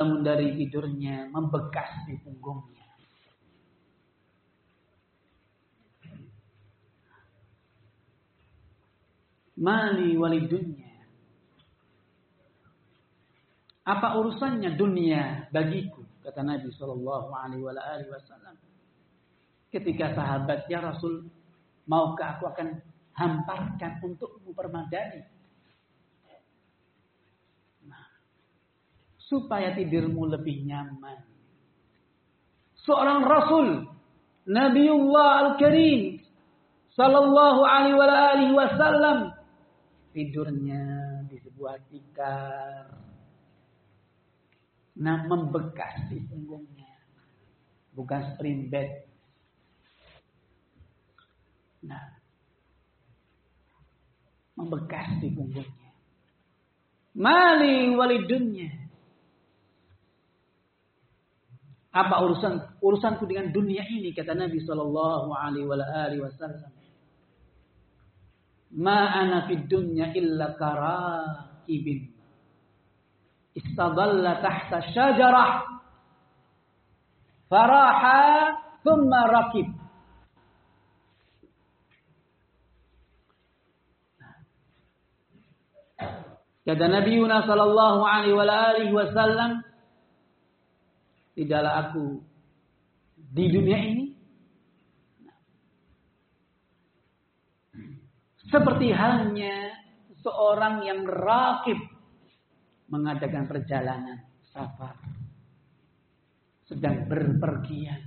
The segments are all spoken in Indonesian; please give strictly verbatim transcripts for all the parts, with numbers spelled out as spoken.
bangun dari tidurnya membekas di punggungnya. Mali walidunya. Apa urusannya dunia bagiku? Kata Nabi Shallallahu Alaihi Wasallam. Ketika sahabat, ya Rasul, maukah aku akan hamparkan untukmu permadani? Nah, supaya tidurmu lebih nyaman. Seorang Rasul, Nabiullah Al-Karim, Sallallahu Alaihi Wasallam, tidurnya di sebuah tikar, nah membekas di punggungnya, bukan spring bed. Nah, membekas di punggungnya. Mali walidunya. Apa urusan urusanku dengan dunia ini? Kata Nabi Sallallahu Alaihi Wasallam. Ma ana fid dunya illa karakibin istadalla tahta syajarah faraha thumma rakib. Kata Nabi Yunus sallallahu alaihi wasallam, tidaklah aku di dunia ini seperti halnya seorang yang rakib mengadakan perjalanan safar, sedang berpergian.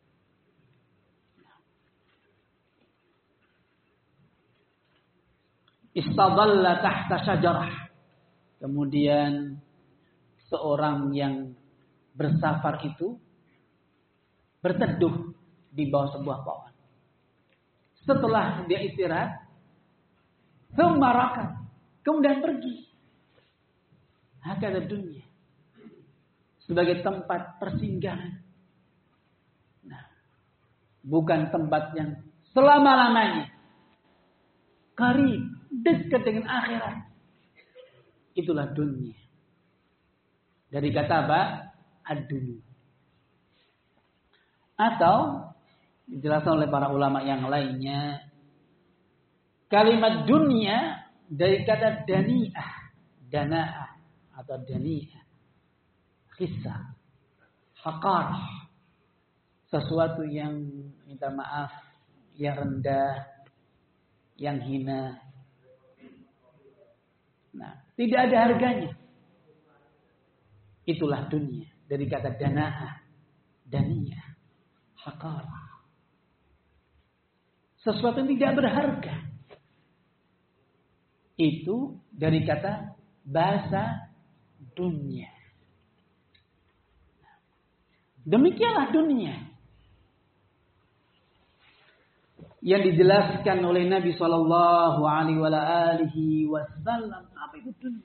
Istadalla tahta syajarah. Kemudian seorang yang bersafar itu berteduh di bawah sebuah pohon. Setelah dia istirahat, Thumma kemudian pergi. Hakada dunia. Sebagai tempat persinggahan. Nah, bukan tempat yang selama-lamanya. Qarib, dekat dengan akhirat. Itulah dunia. Dari kata apa? Ad-dunya. Atau dijelaskan oleh para ulama yang lainnya, kalimat dunia dari kata dani'ah, dana'ah atau dani'ah, khissa, haqarah, sesuatu yang minta maaf, yang rendah, yang hina. Nah, tidak ada harganya. Itulah dunia dari kata dana'ah, daniyah, haqarah. Sesuatu yang tidak berharga. Itu dari kata bahasa dunia. Demikianlah dunia yang dijelaskan oleh Nabi Shallallahu Alaihi Wasallam. Apa itu dunia?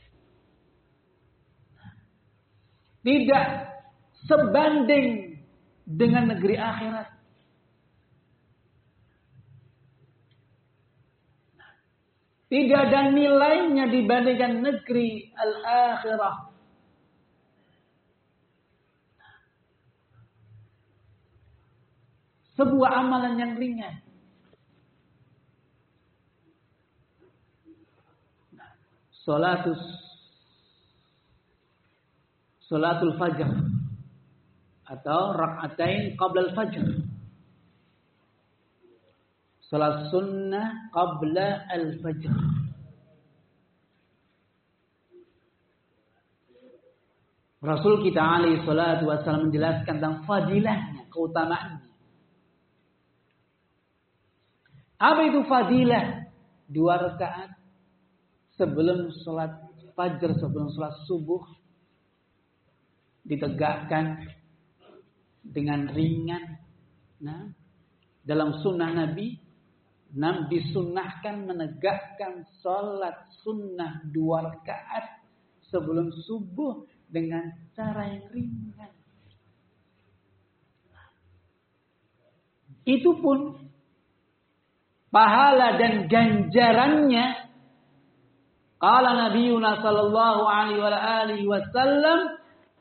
Tidak sebanding dengan negeri akhirat. Tidak ada nilainya dibandingkan negeri al-akhirah. Sebuah amalan yang ringan. Salatus Salatul Fajr atau rak'atain qabla al-fajr. Salat sunnah qabla al-fajr. Rasul kita alaihi salatu wasallam menjelaskan tentang fadilahnya, keutamaannya. Apa itu fadilah? Dua rakaat sebelum salat fajar, sebelum salat subuh, ditegakkan dengan ringan. Nah, dalam sunnah Nabi, Nabi disunnahkan menegakkan salat sunnah dua rakaat sebelum subuh dengan cara yang ringan. Itu pun pahala dan ganjarannya, qala nabiyuna sallallahu alaihi wasallam,